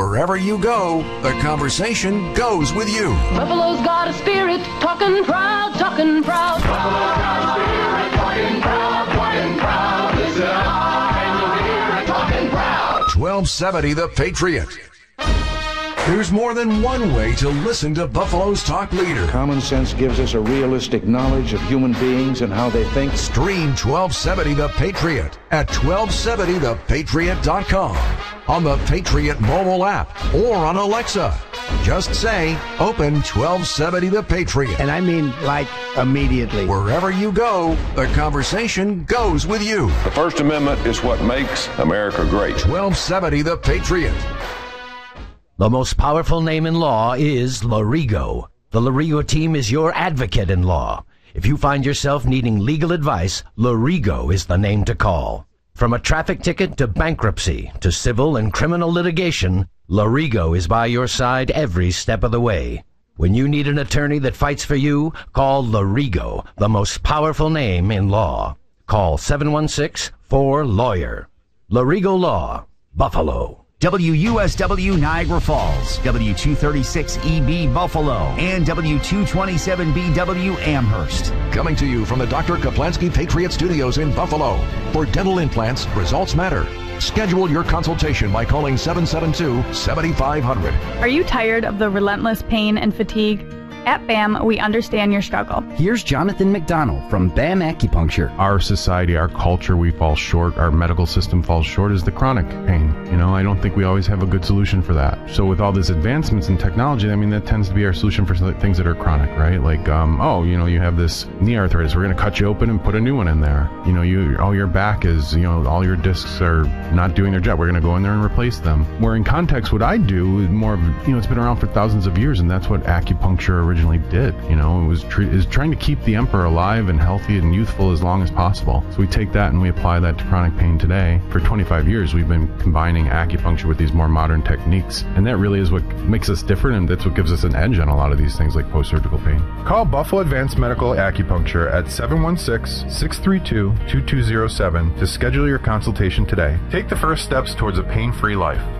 Wherever you go, the conversation goes with you. Buffalo's got a spirit, talking proud, talking proud. Buffalo's got a spirit, talking proud, talking proud. Listen up, and you'll hear it talking proud. 1270 The Patriot. There's more than one way to listen to Buffalo's talk leader. Common sense gives us a realistic knowledge of human beings and how they think. Stream 1270 The Patriot at 1270thepatriot.com, on the Patriot mobile app, or on Alexa. Just say, open 1270 The Patriot. And I mean, like, immediately. Wherever you go, the conversation goes with you. The First Amendment is what makes America great. 1270 The Patriot. The most powerful name in law is Lorigo. The Lorigo team is your advocate in law. If you find yourself needing legal advice, Lorigo is the name to call. From a traffic ticket to bankruptcy to civil and criminal litigation, Lorigo is by your side every step of the way. When you need an attorney that fights for you, call Lorigo, the most powerful name in law. Call 716-4LAWYER. Lorigo Law, Buffalo. WUSW Niagara Falls, W236EB Buffalo, and W227BW Amherst. Coming to you from the Dr. Kaplansky Patriot Studios in Buffalo. For dental implants, results matter. Schedule your consultation by calling 772-7500. Are you tired of the relentless pain and fatigue? At BAM, we understand your struggle. Here's Jonathan McDonald from BAM Acupuncture. Our society, our culture, we fall short, our medical system falls short is the chronic pain. I don't think we always have a good solution for that. So with all these advancements in technology, that tends to be our solution for things that are chronic, right? Like, you have this knee arthritis, we're going to cut you open and put a new one in there. Your back is, all your discs are not doing their job. We're going to go in there and replace them. Where in context, what I do is more of, it's been around for thousands of years, and that's what acupuncture originally did. It was trying to keep the emperor alive and healthy and youthful as long as possible. So we take that and we apply that to chronic pain today. For 25 years, we've been combining acupuncture with these more modern techniques, and that really is what makes us different, and that's what gives us an edge on a lot of these things like post-surgical pain. Call Buffalo Advanced Medical Acupuncture at 716-632-2207 to schedule your consultation today. Take the first steps towards a pain-free life.